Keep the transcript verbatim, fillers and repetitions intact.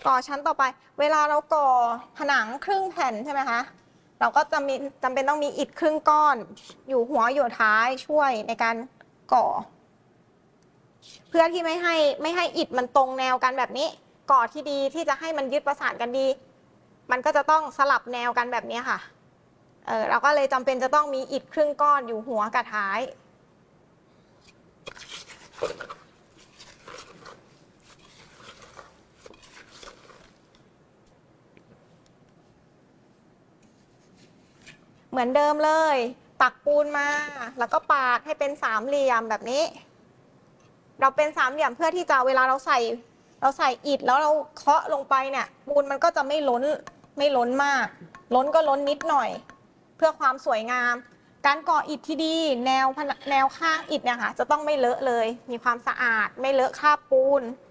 ก่อชั้นต่อไปเวลาเราก่อผนังครึ่งแผ่นใช่ไหมคะเราก็จะมีจำเป็นต้องมีอิฐครึ่งก้อนอยู่หัวอยู่ท้ายช่วยในการก่อเพื่อที่ไม่ให้ไม่ให้อิฐมันตรงแนวกันแบบนี้ก่อที่ดีที่จะให้มันยึดประสานกันดีมันก็จะต้องสลับแนวกันแบบนี้ค่ะเออเราก็เลยจำเป็นจะต้องมีอิฐครึ่งก้อนอยู่หัวกับท้ายเหมือนเดิมเลยตักปูนมาแล้วก็ปาดให้เป็นสามเหลี่ยมแบบนี้เราเป็นสามเหลี่ยมเพื่อที่จะเวลาเราใส่เราใส่อิฐแล้วเราเคาะลงไปเนี่ยปูนมันก็จะไม่ล้นไม่ล้นมากล้นก็ล้นนิดหน่อยเพื่อความสวยงามการก่ออิฐที่ดีแนวแนวข้างอิฐเนี่ยค่ะจะต้องไม่เลอะเลยมีความสะอาดไม่เลอะคราบปูน